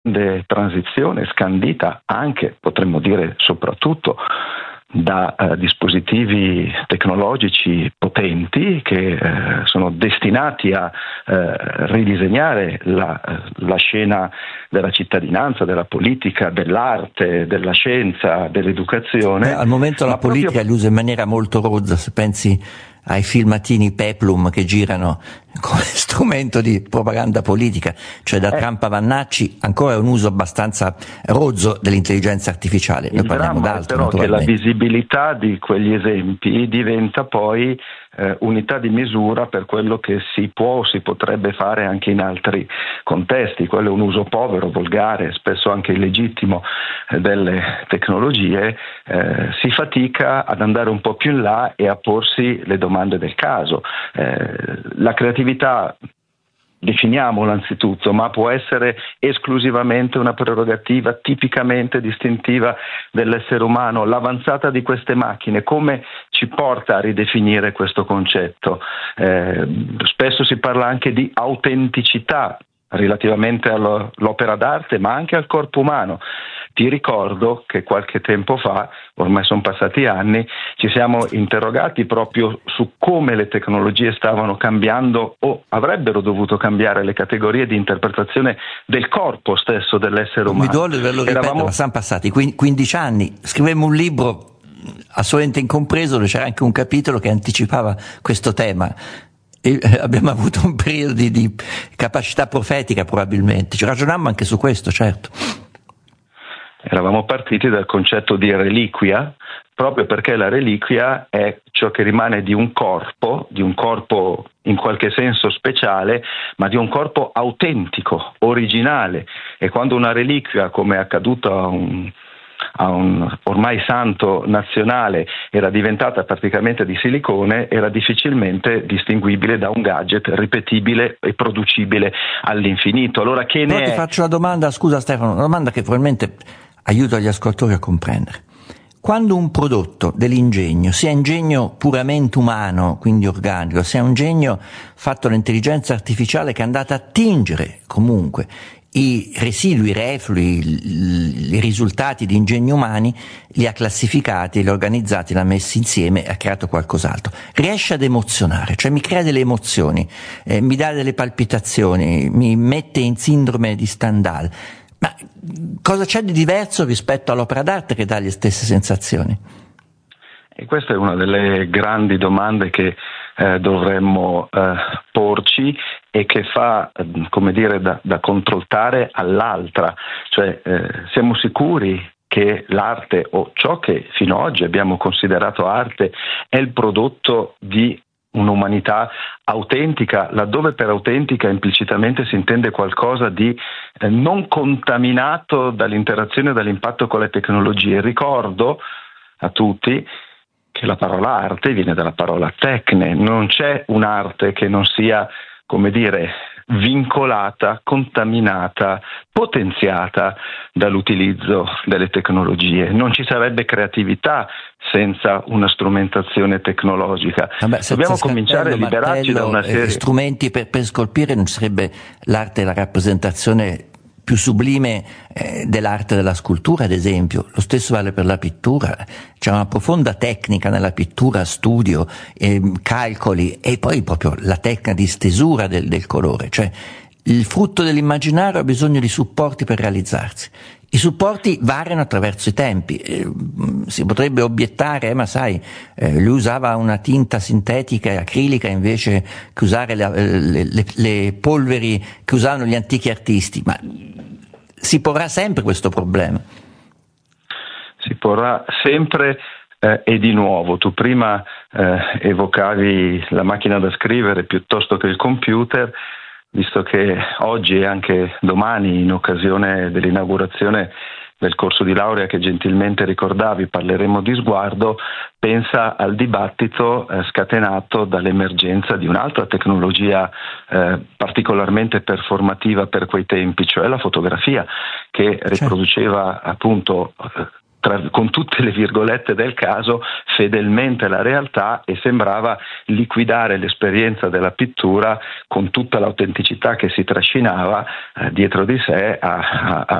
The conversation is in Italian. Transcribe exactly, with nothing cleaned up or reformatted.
grande transizione scandita anche, potremmo dire soprattutto, da uh, dispositivi tecnologici potenti che uh, sono destinati a uh, ridisegnare la, uh, la scena della cittadinanza, della politica, dell'arte, della scienza, dell'educazione. Beh, al momento la politica proprio... è usa in maniera molto rozza, se pensi ai filmatini Peplum che girano come strumento di propaganda politica, cioè da eh. Trump a Vannacci, ancora è un uso abbastanza rozzo dell'intelligenza artificiale. Noi Il parliamo dramma d'altro, è però che la visibilità di quegli esempi diventa poi eh, unità di misura per quello che si può o si potrebbe fare anche in altri contesti. Quello è un uso povero, volgare, spesso anche illegittimo eh, delle tecnologie. Eh, si fatica ad andare un po' più in là e a porsi le domande del caso. Eh, la creatività, definiamola anzitutto, ma può essere esclusivamente una prerogativa tipicamente distintiva dell'essere umano. L'avanzata di queste macchine come ci porta a ridefinire questo concetto? Eh, spesso si parla anche di autenticità relativamente all'opera d'arte, ma anche al corpo umano. Ti ricordo che qualche tempo fa, ormai sono passati anni, ci siamo interrogati proprio su come le tecnologie stavano cambiando o avrebbero dovuto cambiare le categorie di interpretazione del corpo stesso dell'essere umano. Mi duole doverlo ripetere, Eravamo... ma sono passati quindici anni, scrivemmo un libro assolutamente incompreso dove c'era anche un capitolo che anticipava questo tema. E abbiamo avuto un periodo di, di capacità profetica probabilmente, ci ragionammo anche su questo, certo. Eravamo partiti dal concetto di reliquia, proprio perché la reliquia è ciò che rimane di un corpo, di un corpo in qualche senso speciale, ma di un corpo autentico, originale. E quando una reliquia, come è accaduto a un a un ormai santo nazionale, era diventata praticamente di silicone, era difficilmente distinguibile da un gadget ripetibile e producibile all'infinito. Allora che Però ne ti è? faccio una domanda, scusa Stefano, una domanda che probabilmente aiuta gli ascoltatori a comprendere. Quando un prodotto dell'ingegno, sia ingegno puramente umano, quindi organico, sia un ingegno fatto dall'intelligenza artificiale che è andata a tingere comunque i residui, i reflui, i risultati di ingegni umani, li ha classificati, li ha organizzati, li ha messi insieme e ha creato qualcos'altro. Riesce ad emozionare, cioè mi crea delle emozioni, eh, mi dà delle palpitazioni, mi mette in sindrome di Stendhal. Ma cosa c'è di diverso rispetto all'opera d'arte che dà le stesse sensazioni? E questa è una delle grandi domande che eh, dovremmo eh, porci e che fa, eh, come dire, da, da controllare all'altra. Cioè, eh, siamo sicuri che l'arte, o ciò che fino ad oggi abbiamo considerato arte, è il prodotto di un'umanità autentica, laddove per autentica implicitamente si intende qualcosa di eh, non contaminato dall'interazione e dall'impatto con le tecnologie. Ricordo a tutti che la parola arte viene dalla parola tecne, non c'è un'arte che non sia, come dire, vincolata, contaminata, potenziata dall'utilizzo delle tecnologie. Non ci sarebbe creatività senza una strumentazione tecnologica. Vabbè, Dobbiamo cominciare a liberarci da una serie di strumenti per, per scolpire. Non sarebbe l'arte la rappresentazione più sublime eh, dell'arte della scultura, ad esempio. Lo stesso vale per la pittura. C'è una profonda tecnica nella pittura, studio, eh, calcoli e poi proprio la tecnica di stesura del, del colore. Cioè il frutto dell'immaginario ha bisogno di supporti per realizzarsi. I supporti variano attraverso i tempi. Eh, si potrebbe obiettare, eh, ma sai, eh, lui usava una tinta sintetica e acrilica invece che usare le, le, le, le polveri che usavano gli antichi artisti, ma si porrà sempre questo problema. Si porrà sempre eh, e di nuovo. Tu prima eh, evocavi la macchina da scrivere piuttosto che il computer, visto che oggi e anche domani, in occasione dell'inaugurazione del corso di laurea che gentilmente ricordavi, parleremo di sguardo, pensa al dibattito eh, scatenato dall'emergenza di un'altra tecnologia eh, particolarmente performativa per quei tempi, cioè la fotografia, che riproduceva appunto Tra, con tutte le virgolette del caso, fedelmente la realtà e sembrava liquidare l'esperienza della pittura con tutta l'autenticità che si trascinava eh, dietro di sé a, a,